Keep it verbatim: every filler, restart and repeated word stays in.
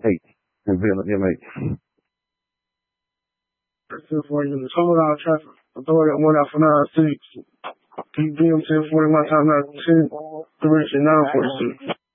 eight. And Villa M eight. ten forty in the total out of traffic. Authority on one out for nine six. P B M ten forty one time nine ten. Direction nine forty six.